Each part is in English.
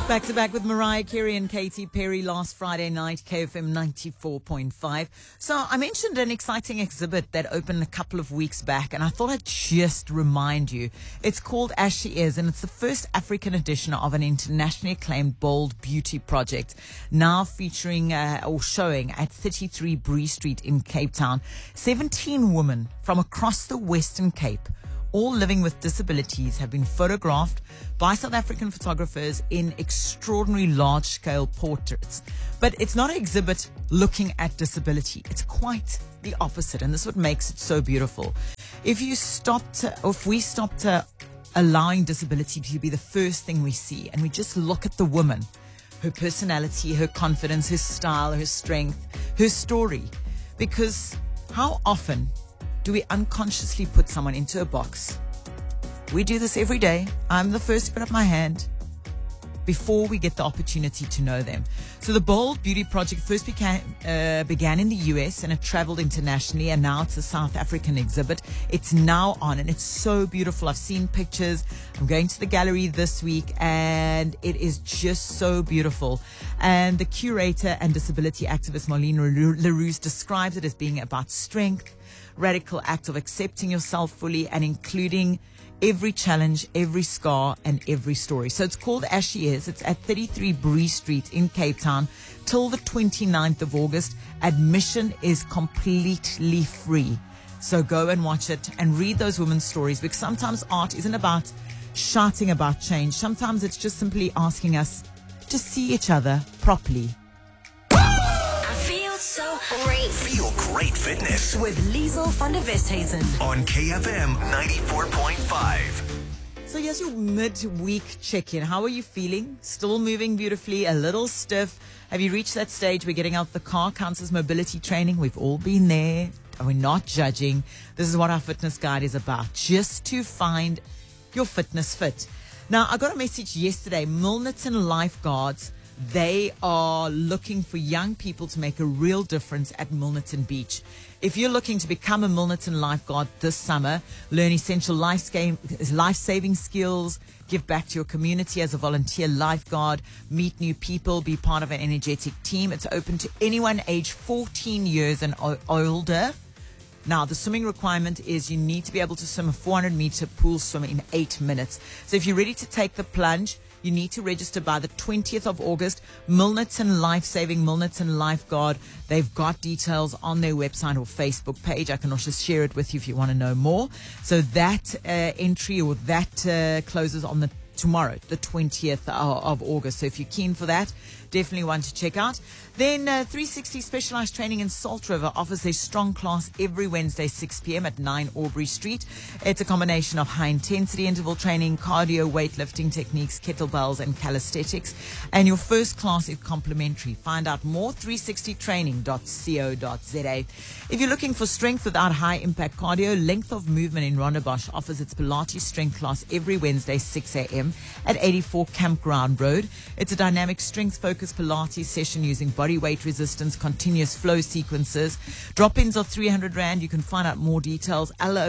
Back to back with Mariah Carey and Katy Perry last Friday night, KFM 94.5. So I mentioned an exciting exhibit that opened a couple of weeks back, and I thought I'd just remind you. It's called As She Is, and it's the first African edition of an internationally acclaimed bold beauty project, now featuring or showing at 33 Bree Street in Cape Town. 17 women from across the Western Cape, all living with disabilities, have been photographed by South African photographers in extraordinary large-scale portraits. But it's not an exhibit looking at disability. It's quite the opposite, and this is what makes it so beautiful. If we stopped allowing disability to be the first thing we see, and we just look at the woman, her personality, her confidence, her style, her strength, her story, because how often do we unconsciously put someone into a box? We do this every day. I'm the first to put up my hand before we get the opportunity to know them. So the Bold Beauty Project first began in the US, and it traveled internationally, and now it's a South African exhibit. It's now on, and it's so beautiful. I've seen pictures. I'm going to the gallery this week, and it is just so beautiful. And the curator and disability activist Marlene Leroux describes it as being about strength, radical act of accepting yourself fully, and including every challenge, every scar, and every story. So it's called As She Is. It's at 33 Bree Street in Cape Town till the 29th of August. Admission is completely free. So go and watch it and read those women's stories, because sometimes art isn't about shouting about change. Sometimes it's just simply asking us to see each other properly. So great. Feel great fitness With Liesel van der Westhuizen on KFM 94.5. So here's your midweek check-in. How are you feeling? Still moving beautifully, a little stiff? Have you reached that stage where getting out the car counts as mobility training? We've all been there. We're not judging. This is what our fitness guide is about, just to find your fitness fit. Now, I got a message yesterday. Milnerton Lifeguards, they are looking for young people to make a real difference at Milnerton Beach. If you're looking to become a Milnerton lifeguard this summer, learn essential life-saving skills, give back to your community as a volunteer lifeguard, meet new people, be part of an energetic team. It's open to anyone aged 14 years and older. Now, the swimming requirement is you need to be able to swim a 400-meter pool swim in 8 minutes. So if you're ready to take the plunge, you need to register by the 20th of August. Milnerton Lifesaving, Milnerton Lifeguard. They've got details on their website or Facebook page. I can also share it with you if you want to know more. So that entry or that closes on tomorrow, the 20th of August. So if you're keen for that, definitely want to check out. Then 360 Specialized Training in Salt River offers their strong class every Wednesday, 6 p.m. at 9 Aubrey Street. It's a combination of high-intensity interval training, cardio, weightlifting techniques, kettlebells, and calisthenics. And your first class is complimentary. Find out more, 360training.co.za. If you're looking for strength without high-impact cardio, Length of Movement in Rondebosch offers its Pilates strength class every Wednesday, 6 a.m. at 84 Campground Road. It's a dynamic strength-focused Pilates session using body weight resistance, continuous flow sequences. Drop-ins are 300 Rand. You can find out more details,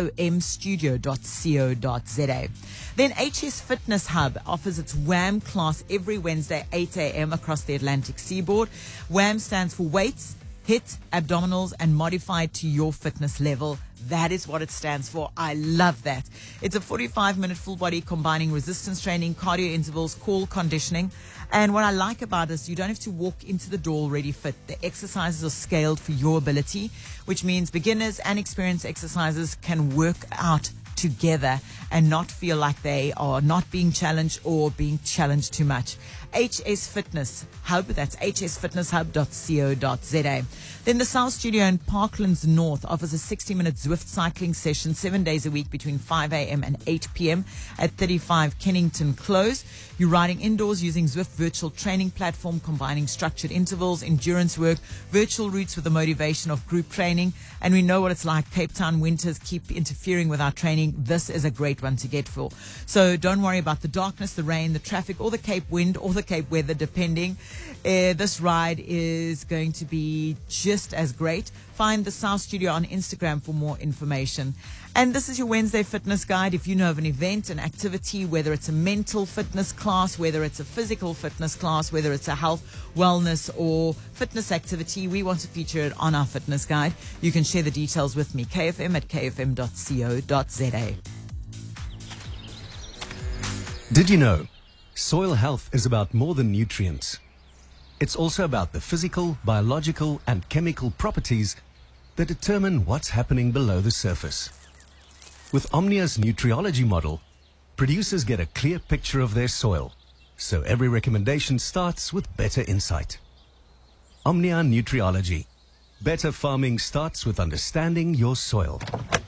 lomstudio.co.za. Then HS Fitness Hub offers its WHAM class every Wednesday, 8 a.m. across the Atlantic seaboard. WHAM stands for weights, HIIT, abdominals, and modified to your fitness level. That is what it stands for. I love that. It's a 45-minute full body combining resistance training, cardio intervals, core conditioning. And what I like about this, you don't have to walk into the door already fit. The exercises are scaled for your ability, which means beginners and experienced exercisers can work out together and not feel like they are not being challenged or being challenged too much. HS Fitness Hub, that's hsfitnesshub.co.za. Then the South Studio in Parklands North offers a 60-minute Zwift cycling session 7 days a week between 5 a.m. and 8 p.m. at 35 Kennington Close. You're riding indoors using Zwift virtual training platform, combining structured intervals, endurance work, virtual routes with the motivation of group training. And we know what it's like. Cape Town winters keep interfering with our training. This is a great one to get for. So don't worry about the darkness, the rain, the traffic, or the Cape wind, or the Cape weather, depending. This ride is going to be just as great. Find the South Studio on Instagram for more information. And this is your Wednesday Fitness Guide. If you know of an event, an activity, whether it's a mental fitness class, whether it's a physical fitness class, whether it's a health, wellness, or fitness activity, we want to feature it on our Fitness Guide. You can share the details with me, kfm@kfm.co.za. Did you know soil health is about more than nutrients? It's also about the physical, biological, and chemical properties that determine what's happening below the surface. With Omnia's Nutriology model, producers get a clear picture of their soil, so every recommendation starts with better insight. Omnia Nutriology. Better farming starts with understanding your soil.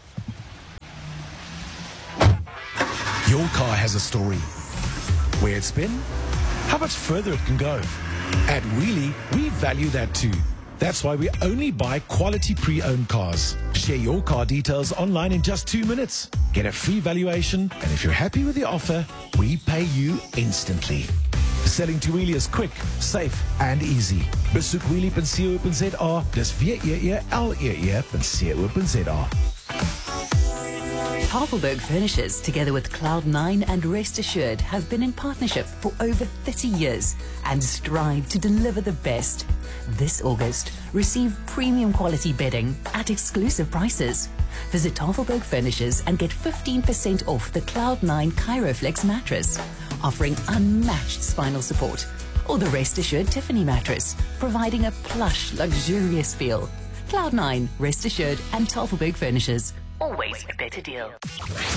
Your car has a story. Where it's been, how much further it can go. At Wheelie, we value that too. That's why we only buy quality pre-owned cars. Share your car details online in just 2 minutes. Get a free valuation, and if you're happy with the offer, we pay you instantly. Selling to Wheelie is quick, safe, and easy. Besoek wheelie.co.za. Dis wheelie.co.za. Tafelberg Furnishers, together with Cloud9 and Rest Assured, have been in partnership for over 30 years and strive to deliver the best. This August, receive premium quality bedding at exclusive prices. Visit Tafelberg Furnishers and get 15% off the Cloud9 Chiroflex mattress, offering unmatched spinal support, or the Rest Assured Tiffany mattress, providing a plush, luxurious feel. Cloud9, Rest Assured, and Tafelberg Furnishers. Always a better deal.